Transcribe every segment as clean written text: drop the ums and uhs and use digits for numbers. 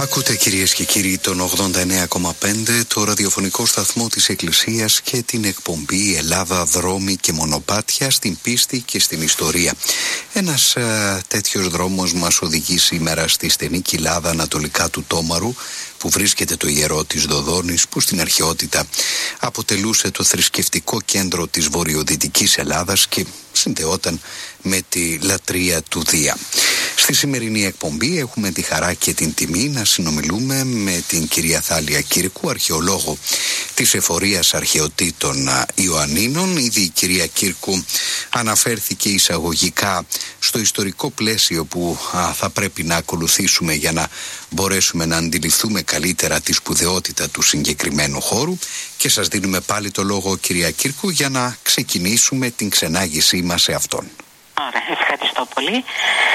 Ακούτε κυρίες και κύριοι τον 89,5, το ραδιοφωνικό σταθμό της Εκκλησίας και την εκπομπή Ελλάδα, δρόμοι και μονοπάτια στην πίστη και στην ιστορία. Ένας τέτοιος δρόμος μας οδηγεί σήμερα στη στενή κοιλάδα ανατολικά του Τόμαρου, που βρίσκεται το ιερό της Δοδόνης, που στην αρχαιότητα αποτελούσε το θρησκευτικό κέντρο της βορειοδυτικής Ελλάδας και συνδεόταν με τη λατρεία του Δία. Στη σημερινή εκπομπή έχουμε τη χαρά και την τιμή να συνομιλούμε με την κυρία Θάλια Κύρκου, αρχαιολόγο της Εφορίας Αρχαιοτήτων Ιωαννίνων. Ήδη η κυρία Κύρκου αναφέρθηκε εισαγωγικά στο ιστορικό πλαίσιο που θα πρέπει να ακολουθήσουμε για να μπορέσουμε να αντιληφθούμε καλύτερα τη σπουδαιότητα του συγκεκριμένου χώρου, και σας δίνουμε πάλι το λόγο, κυρία Κύρκου, για να ξεκινήσουμε την ξενάγησή μας σε αυτόν. Ωραία, ευχαριστώ πολύ.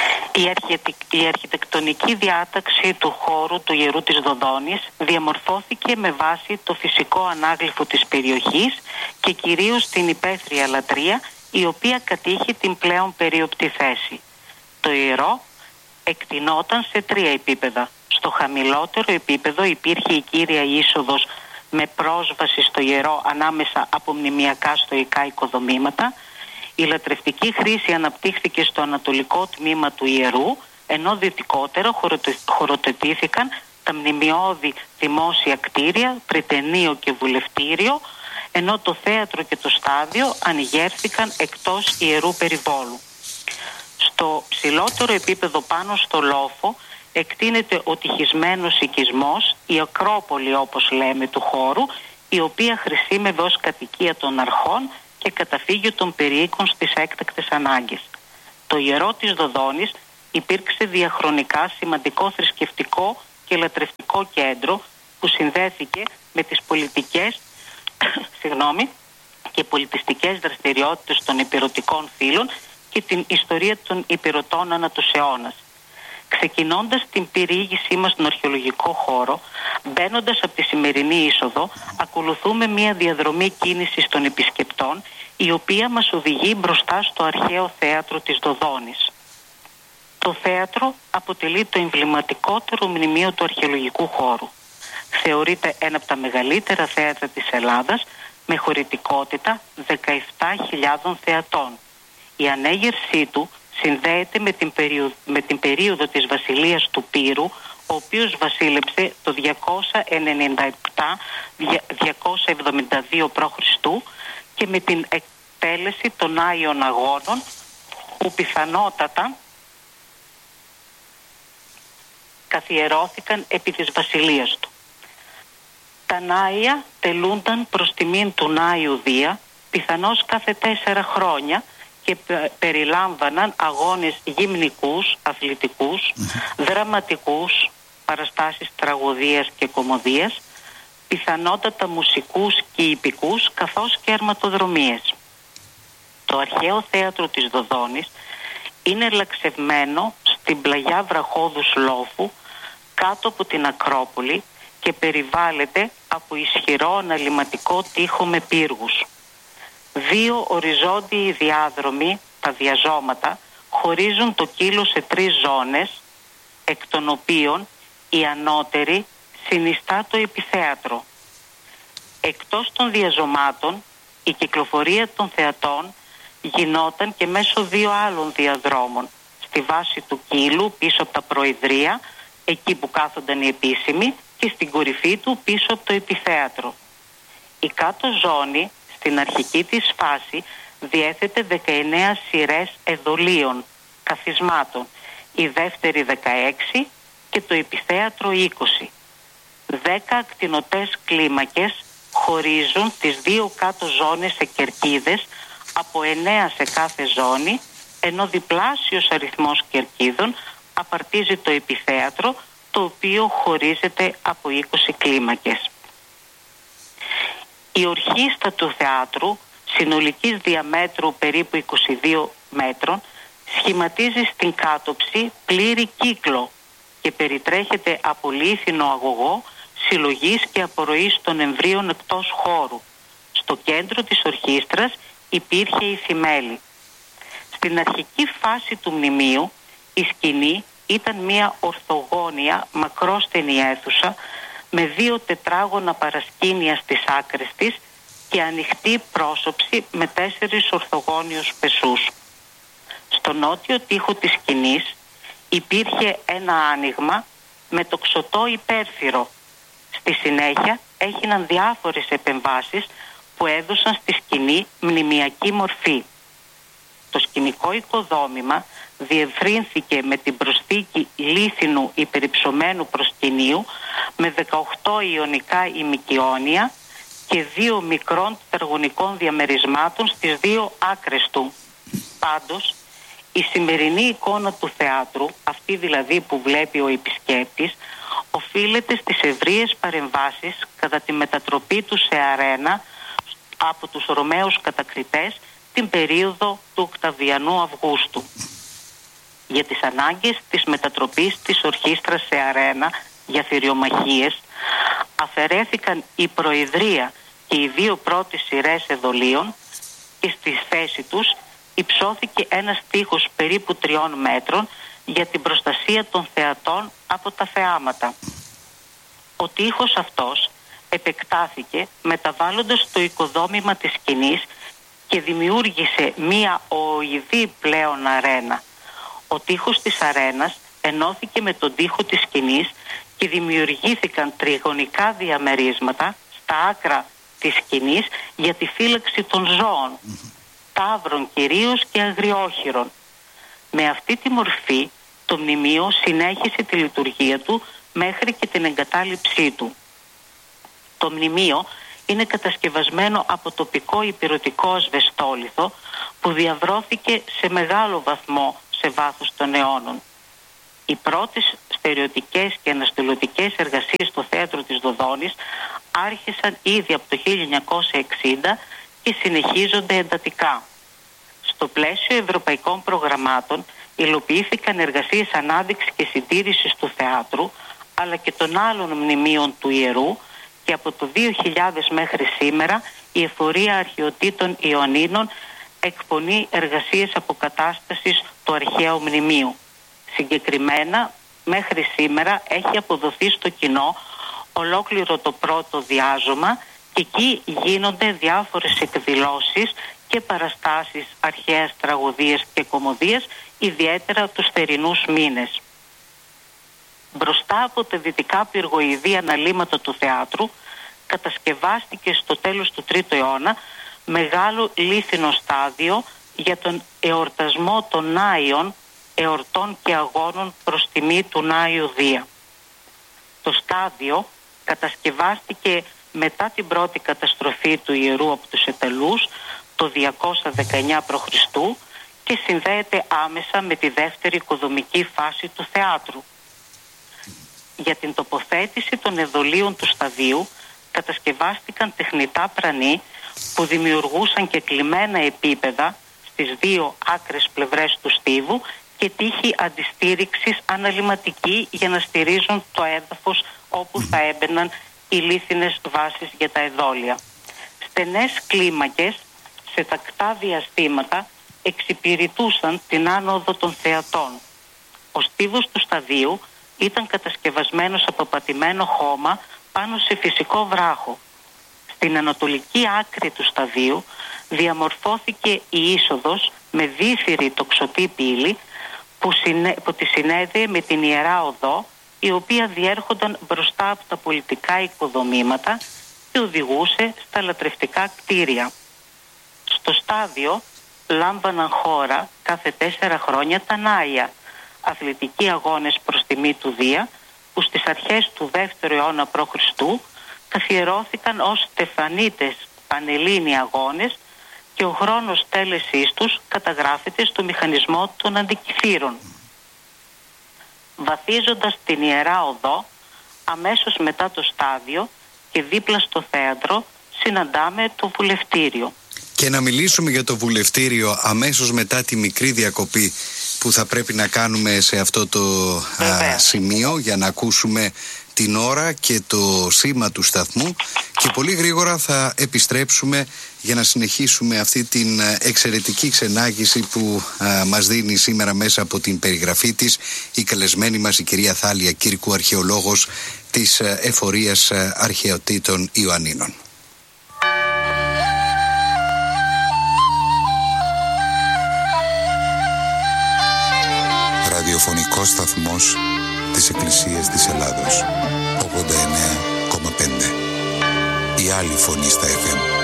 Η αρχιτεκτονική διάταξη του χώρου του ιερού της Δοδόνης διαμορφώθηκε με βάση το φυσικό ανάγλυφο της περιοχής και κυρίως την υπαίθρια λατρεία, η οποία κατήχε την πλέον περίοπτη θέση. Το ιερό εκτεινόταν σε 3 επίπεδα. Στο χαμηλότερο επίπεδο υπήρχε η κύρια είσοδος με πρόσβαση στο ιερό ανάμεσα από μνημειακά στοικά οικοδομήματα. Η λατρευτική χρήση αναπτύχθηκε στο ανατολικό τμήμα του ιερού, ενώ δυτικότερα χωροτετήθηκαν τα μνημειώδη δημόσια κτίρια, πριτενείο και βουλευτήριο, ενώ το θέατρο και το στάδιο ανοιγέρθηκαν εκτός ιερού περιβόλου. Στο ψηλότερο επίπεδο πάνω στο λόφο εκτείνεται ο τυχισμένος οικισμός, η Ακρόπολη όπως λέμε του χώρου, η οποία χρησίμευε ως κατοικία των αρχών και καταφύγιο των περιοίκων στις έκτακτες ανάγκες. Το ιερό της Δοδόνης υπήρξε διαχρονικά σημαντικό θρησκευτικό και λατρευτικό κέντρο που συνδέθηκε με τις πολιτικές και πολιτιστικές δραστηριότητες των ηπειρωτικών φύλων και την ιστορία των ηπειρωτών ανά τους αιώνας. Ξεκινώντας την περιήγησή μας στον αρχαιολογικό χώρο, μπαίνοντας από τη σημερινή είσοδο, ακολουθούμε μια διαδρομή κίνησης των επισκεπτών, η οποία μας οδηγεί μπροστά στο αρχαίο θέατρο της Δοδόνης. Το θέατρο αποτελεί το εμβληματικότερο μνημείο του αρχαιολογικού χώρου. Θεωρείται ένα από τα μεγαλύτερα θέατρα της Ελλάδας, με χωρητικότητα 17.000 θεατών. Η ανέγερσή του συνδέεται με την περίοδο της βασιλείας του Πύρου, ο οποίος βασίλεψε το 297-272 π.Χ. και με την εκτέλεση των Άγιων Αγώνων, που πιθανότατα καθιερώθηκαν επί της βασιλείας του. Τα Νάια τελούνταν προς τιμήν του Νάιου Δία, πιθανώς κάθε 4 χρόνια, και περιλάμβαναν αγώνες γυμνικούς, αθλητικούς, δραματικούς, παραστάσεις τραγωδίας και κωμωδίας, πιθανότατα μουσικούς και ιππικούς, καθώς και αρματοδρομίες. Το αρχαίο θέατρο της Δοδόνης είναι λαξευμένο στην πλαγιά βραχώδους λόφου κάτω από την Ακρόπολη και περιβάλλεται από ισχυρό αναλυματικό τοίχο με πύργους. 2 οριζόντιοι διάδρομοι, τα διαζώματα, χωρίζουν το κύλο σε 3 ζώνες, εκ των οποίων η ανώτερη συνιστά το επιθέατρο. Εκτός των διαζωμάτων, η κυκλοφορία των θεατών γινόταν και μέσω 2 άλλων διαδρόμων. Στη βάση του κύλου, πίσω από τα προεδρία, εκεί που κάθονταν οι επίσημοι, και στην κορυφή του, πίσω από το επιθέατρο. Η κάτω ζώνη, στην αρχική της φάση, διέθετε 19 σειρές εδωλίων, καθισμάτων, η δεύτερη 16 και το επιθέατρο 20. 10 ακτινωτές κλίμακες χωρίζουν τις 2 κάτω ζώνες σε κερκίδες, από 9 σε κάθε ζώνη, ενώ διπλάσιος αριθμός κερκίδων απαρτίζει το επιθέατρο, το οποίο χωρίζεται από 20 κλίμακες. Η ορχήστρα του θεάτρου, συνολικής διαμέτρου περίπου 22 μέτρων, σχηματίζει στην κάτωψη πλήρη κύκλο και περιτρέχεται από λίθινο αγωγό συλλογής και απορροής των εμβρίων εκτός χώρου. Στο κέντρο της ορχήστρας υπήρχε η θυμέλη. Στην αρχική φάση του μνημείου η σκηνή ήταν μια ορθογώνια μακρόστενη αίθουσα με 2 τετράγωνα παρασκήνια στις άκρες της και ανοιχτή πρόσωψη με 4 ορθογώνιους πεσούς. Στο νότιο τοίχο της σκηνής υπήρχε ένα άνοιγμα με τοξωτό υπέρθυρο. Στη συνέχεια έγιναν διάφορες επεμβάσεις που έδωσαν στη σκηνή μνημιακή μορφή. Το σκηνικό οικοδόμημα διευρύνθηκε με την προσθήκη λίθινου υπερυψωμένου προσκυνείου με 18 ιωνικά ημικιόνια και 2 μικρών τετραγωνικών διαμερισμάτων στις 2 άκρες του. Πάντως, η σημερινή εικόνα του θεάτρου, αυτή δηλαδή που βλέπει ο επισκέπτης, οφείλεται στις ευρείες παρεμβάσεις κατά τη μετατροπή του σε αρένα από τους Ρωμαίους κατακριτές την περίοδο του Οκταβιανού Αυγούστου. Για τις ανάγκες της μετατροπής της ορχήστρας σε αρένα για θηριομαχίες αφαιρέθηκαν η προεδρία και οι 2 πρώτες σειρές εδωλίων και στη θέση τους υψώθηκε ένας τοίχος περίπου 3 μέτρων για την προστασία των θεατών από τα θεάματα. Ο τοίχος αυτός επεκτάθηκε μεταβάλλοντας το οικοδόμημα της σκηνής και δημιούργησε μία οοειδή πλέον αρένα. Ο τοίχος της αρένας ενώθηκε με τον τοίχο της σκηνής και δημιουργήθηκαν τριγωνικά διαμερίσματα στα άκρα της σκηνής για τη φύλαξη των ζώων, ταύρων κυρίως και αγριόχειρων. Με αυτή τη μορφή το μνημείο συνέχισε τη λειτουργία του μέχρι και την εγκατάλειψή του. Το μνημείο είναι κατασκευασμένο από τοπικό υπηρετικό ασβεστόλιθο που διαβρώθηκε σε μεγάλο βαθμό σε βάθος των αιώνων. Οι πρώτες στερεωτικές και αναστηλωτικές εργασίες στο θέατρο της Δοδόνης άρχισαν ήδη από το 1960 και συνεχίζονται εντατικά. Στο πλαίσιο ευρωπαϊκών προγραμμάτων υλοποιήθηκαν εργασίες ανάδειξης και συντήρησης του θεάτρου αλλά και των άλλων μνημείων του ιερού και από το 2000 μέχρι σήμερα η Εφορία Αρχαιοτήτων Ιωνίνων εκπονεί εργασίες αποκατάστασης του αρχαίου μνημείου. Συγκεκριμένα μέχρι σήμερα έχει αποδοθεί στο κοινό ολόκληρο το πρώτο διάζωμα και εκεί γίνονται διάφορες εκδηλώσεις και παραστάσεις αρχαίας τραγωδίας και κωμωδίας, ιδιαίτερα τους θερινούς μήνες. Μπροστά από τα δυτικά πυργοειδή αναλύματα του θεάτρου κατασκευάστηκε στο τέλος του 3ου αιώνα μεγάλο λίθινο στάδιο για τον εορτασμό των Νάιων, εορτών και αγώνων προς τιμή του Νάιου Δία. Το στάδιο κατασκευάστηκε μετά την πρώτη καταστροφή του ιερού από τους Ετελούς το 219 π.Χ. και συνδέεται άμεσα με τη δεύτερη οικοδομική φάση του θεάτρου. Για την τοποθέτηση των εδωλίων του σταδίου κατασκευάστηκαν τεχνητά πρανοί που δημιουργούσαν και κλειμμένα επίπεδα στις 2 άκρες πλευρές του στίβου και τύχη αντιστήριξης αναλυματική για να στηρίζουν το έδαφος όπου θα έμπαιναν οι λίθινες βάσεις για τα εδόλια. Στενές κλίμακες σε τακτά διαστήματα εξυπηρετούσαν την άνοδο των θεατών. Ο στίβος του σταδίου ήταν κατασκευασμένος από πατημένο χώμα πάνω σε φυσικό βράχο. Στην ανατολική άκρη του σταδίου διαμορφώθηκε η είσοδος με δύθυρη τοξωτή πύλη που τη συνέδεε με την Ιερά Οδό, η οποία διέρχονταν μπροστά από τα πολιτικά οικοδομήματα και οδηγούσε στα λατρευτικά κτίρια. Στο στάδιο λάμβαναν χώρα κάθε 4 χρόνια τα Νάια, αθλητικοί αγώνες προς τιμή του Δία, που στις αρχές του 2ου αιώνα π.Χ. καθιερώθηκαν ως στεφανίτες πανελλήνιοι αγώνες και ο χρόνος τέλεσής τους καταγράφεται στο μηχανισμό των αντικυθύρων. Βαθίζοντας την Ιερά Οδό, αμέσως μετά το στάδιο και δίπλα στο θέατρο συναντάμε το βουλευτήριο. Και να μιλήσουμε για το βουλευτήριο αμέσως μετά τη μικρή διακοπή που θα πρέπει να κάνουμε σε αυτό το σημείο για να ακούσουμε την ώρα και το σήμα του σταθμού και πολύ γρήγορα θα επιστρέψουμε για να συνεχίσουμε αυτή την εξαιρετική ξενάγηση που μας δίνει σήμερα μέσα από την περιγραφή της η καλεσμένη μας η κυρία Θάλια Κύρκου, αρχαιολόγος της Εφορίας Αρχαιοτήτων Ιωαννίνων. Ραδιοφωνικός σταθμός της Εκκλησίας της Ελλάδος 89,5. Η άλλη φωνή στα FM.